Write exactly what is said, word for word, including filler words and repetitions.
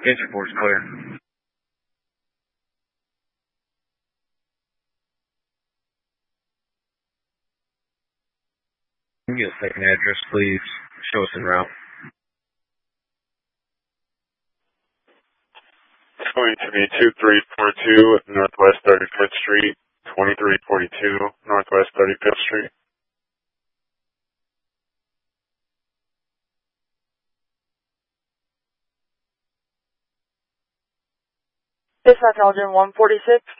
Engine port's clear. Can you get a second address, please? Show us en route. It's going to be two three four two Northwest thirty-fifth Street, twenty-three forty-two Northwest thirty-fifth Street. Dispatch Elgin one forty-six.